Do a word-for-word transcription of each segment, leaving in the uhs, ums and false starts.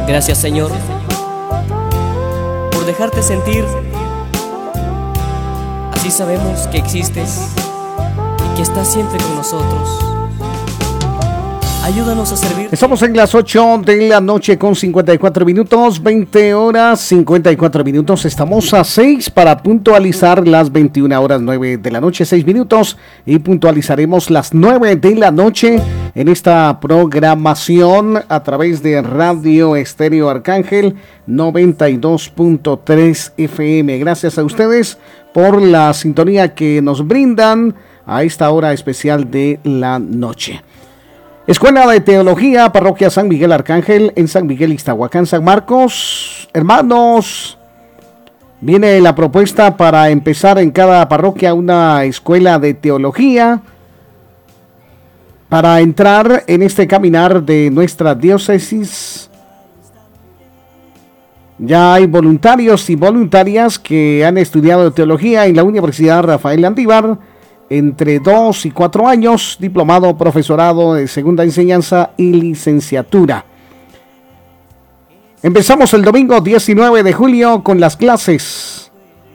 Gracias, Señor, por dejarte sentir. Así sabemos que existes y que estás siempre con nosotros. Ayúdanos a servir. Estamos en las ocho de la noche con cincuenta y cuatro minutos, veinte horas cincuenta y cuatro minutos. Estamos a seis para puntualizar las veintiuna horas nueve de la noche, seis minutos, y puntualizaremos las nueve de la noche en esta programación a través de Radio Estéreo Arcángel noventa y dos punto tres F M. Gracias a ustedes por la sintonía que nos brindan a esta hora especial de la noche. Escuela de Teología, Parroquia San Miguel Arcángel, en San Miguel Ixtahuacán, San Marcos. Hermanos, viene la propuesta para empezar en cada parroquia una escuela de teología para entrar en este caminar de nuestra diócesis. Ya hay voluntarios y voluntarias que han estudiado teología en la Universidad Rafael Landívar, entre dos y cuatro años, diplomado, profesorado de segunda enseñanza y licenciatura. Empezamos el domingo diecinueve de julio con las clases.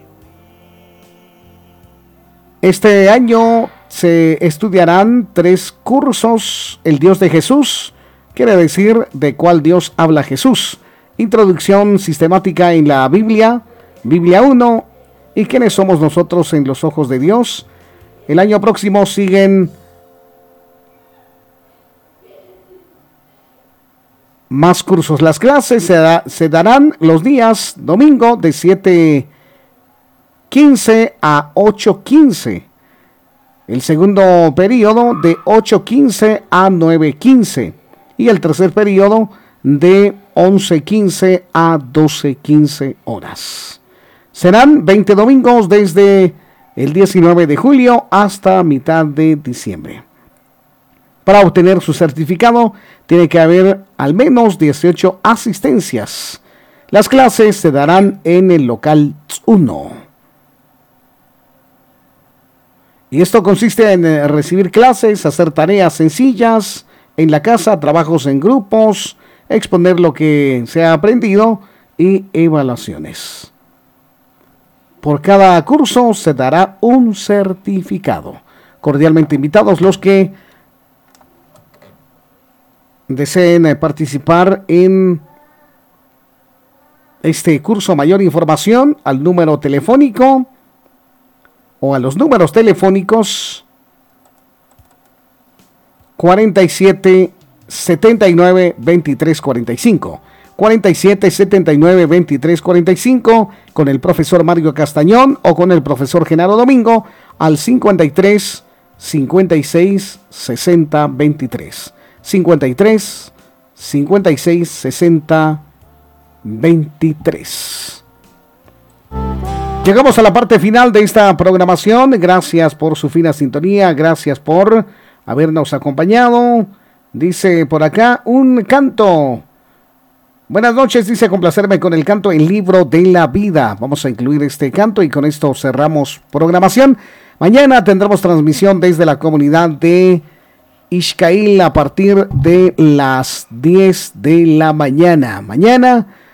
Este año se estudiarán tres cursos: el Dios de Jesús, quiere decir de cuál Dios habla Jesús, introducción sistemática en la Biblia, Biblia uno, y quiénes somos nosotros en los ojos de Dios. El año próximo siguen más cursos. Las clases se, da, se darán los días domingo de siete quince a ocho quince. El segundo periodo de ocho quince a nueve quince. Y el tercer periodo de once quince a doce quince horas. Serán veinte domingos desde el diecinueve de julio hasta mitad de diciembre. Para obtener su certificado tiene que haber al menos dieciocho asistencias. Las clases se darán en el local uno. Y esto consiste en recibir clases, hacer tareas sencillas en la casa, trabajos en grupos, exponer lo que se ha aprendido y evaluaciones. Por cada curso se dará un certificado. Cordialmente invitados los que deseen participar en este curso. Mayor información al número telefónico o a los números telefónicos cuarenta y siete setenta y nueve veintitrés cuarenta y cinco. cuarenta y siete setenta y nueve veintitrés cuarenta y cinco con el profesor Mario Castañón o con el profesor Genaro Domingo al cincuenta y tres cincuenta y seis sesenta veintitrés. cincuenta y tres cincuenta y seis sesenta veintitrés. Llegamos a la parte final de esta programación. Gracias por su fina sintonía, gracias por habernos acompañado. Dice por acá un canto. Buenas noches, dice, complacerme con el canto El Libro de la Vida. Vamos a incluir este canto y con esto cerramos programación. Mañana tendremos transmisión desde la comunidad de Ixcail a partir de las diez de la mañana. Mañana